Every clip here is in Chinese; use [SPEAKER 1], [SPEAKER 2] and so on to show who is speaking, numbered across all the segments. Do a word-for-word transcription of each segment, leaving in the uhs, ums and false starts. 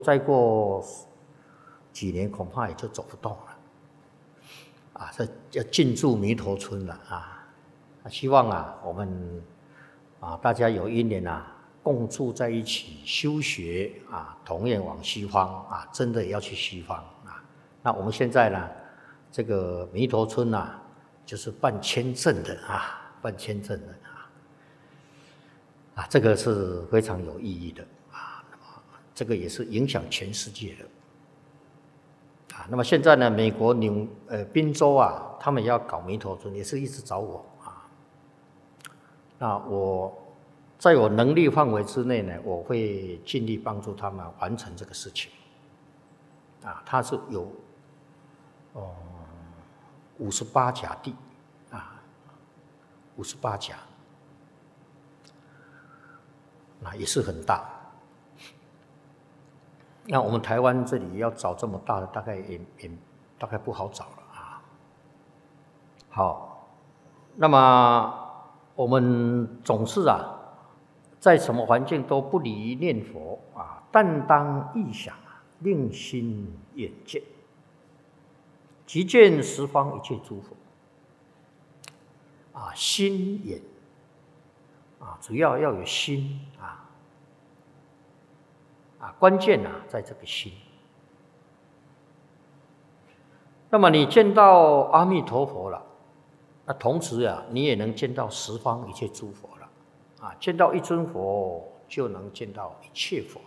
[SPEAKER 1] 再过几年恐怕也就走不动了，啊，这要进驻弥陀村了啊！希望啊，我们啊大家有因缘啊，共住在一起修学啊，同愿往西方啊，真的要去西方啊！那我们现在呢，这个弥陀村啊，就是办签证的啊，办签证的啊，啊，这个是非常有意义的。这个也是影响全世界的啊。那么现在呢，美国纽呃宾州啊，他们要搞弥陀村，也是一直找我啊。那我在我能力范围之内呢，我会尽力帮助他们完成这个事情。啊，它是有哦五十八甲地啊，五十八甲，那也是很大。那我们台湾这里要找这么大的，大概也也大概不好找了啊。好，那么我们总是啊，在什么环境都不离念佛啊，但当意想啊，令心远见，即见十方一切诸佛啊，心眼啊，主要要有心啊。啊，关键啊，在这个心。那么你见到阿弥陀佛了，那同时啊，你也能见到十方一切诸佛了。啊，见到一尊佛，就能见到一切佛了。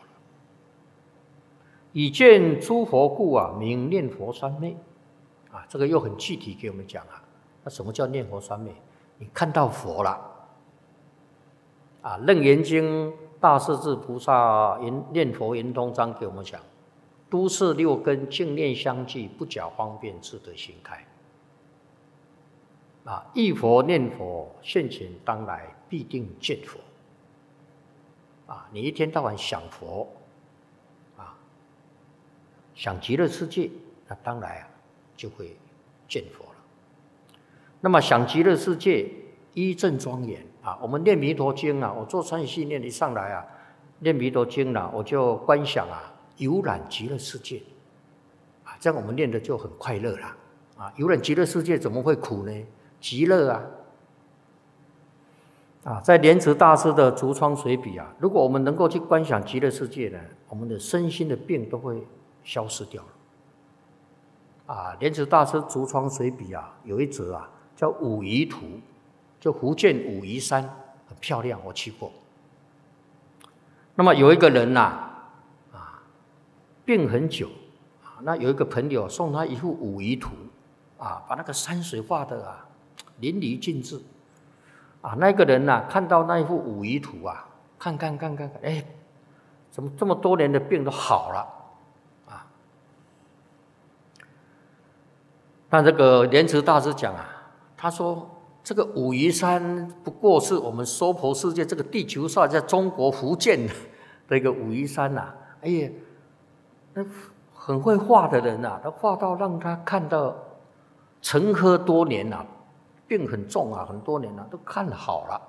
[SPEAKER 1] 以见诸佛故啊，名念佛三昧。啊，这个又很具体给我们讲啊。那什么叫念佛三昧？你看到佛了。啊，《楞严经》大势至菩萨念佛圆通章给我们讲：都是六根净念相继，不假方便，自得心开。啊，忆佛念佛，现前当来必定见佛。啊，你一天到晚想佛，啊，想极乐世界，那当然啊就会见佛了。那么想极乐世界，依正庄严。啊，我们念弥陀经啊，我做参与系念一上来啊，念弥陀经啊，我就观想啊，游览极乐世界，啊，这样我们念的就很快乐了。啊，游览极乐世界怎么会苦呢？极乐啊！啊，在莲池大师的竹窗随笔啊，如果我们能够去观想极乐世界呢，我们的身心的病都会消失掉了。啊，莲池大师竹窗随笔啊，有一则啊，叫武夷图。就福建武夷山很漂亮，我去过。那么有一个人呐、啊，啊，病很久，啊，那有一个朋友送他一幅武夷图，啊，把那个山水画的啊淋漓尽致，啊，那个人呐、啊、看到那一幅武夷图啊，看看看看看，哎，怎么这么多年的病都好了，啊？那这个莲池大师讲啊，他说。这个武夷山不过是我们娑婆世界这个地球上，在中国福建的一个武夷山呐、啊。哎呀，那很会画的人呐、啊，他画到让他看到沉疴多年呐、啊，病很重啊，很多年了、啊、都看好了。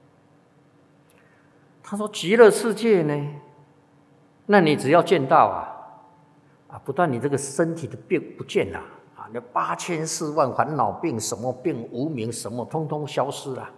[SPEAKER 1] 他说极乐世界呢，那你只要见到啊，啊，不但你这个身体的病不见了。那八千四万烦恼病，什么病无明，什么通通消失了。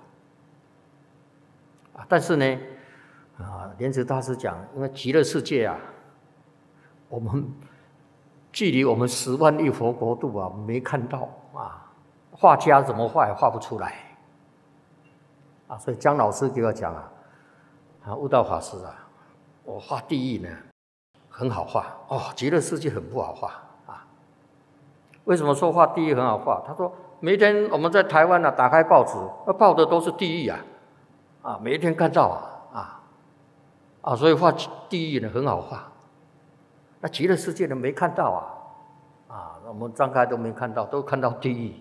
[SPEAKER 1] 啊，但是呢，啊，莲池大师讲，因为极乐世界啊，我们距离我们十万亿佛国度啊，没看到啊，画家怎么画也画不出来。啊，所以姜老师给我讲啊，啊，悟道法师啊，我画地狱呢，很好画哦，极乐世界很不好画。为什么说画地狱很好画？他说，每一天我们在台湾啊，打开报纸，那报的都是地狱啊，啊，每一天看到啊，啊，啊，所以画地狱呢很好画。那极乐世界呢没看到啊，啊，我们张开都没看到，都看到地狱，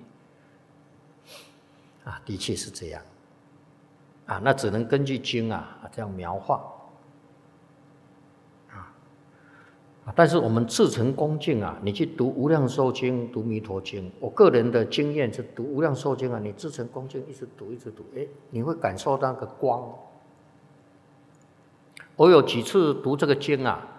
[SPEAKER 1] 啊，的确是这样，啊，那只能根据经啊这样描画。但是我们至诚恭敬啊，你去读《无量寿经》、读《弥陀经》，我个人的经验是读《无量寿经》啊，你至诚恭敬一直读一直读，哎，你会感受到那个光。我有几次读这个经啊，